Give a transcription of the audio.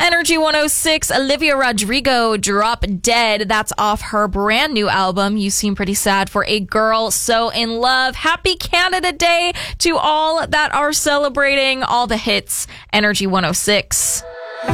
Energy 106, Olivia Rodrigo, Drop Dead. That's off her brand new album, You Seem Pretty Sad for a Girl So in Love. Happy Canada Day to all that are celebrating all the hits. Energy 106.